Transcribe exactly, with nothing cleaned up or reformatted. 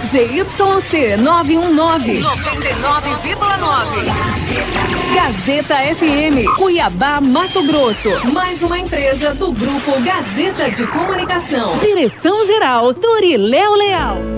Z Y C nove um nove, noventa e nove vírgula nove. Gazeta F M, Cuiabá, Mato Grosso. Mais uma empresa do Grupo Gazeta de Comunicação. Direção-geral, Doriléo Leal.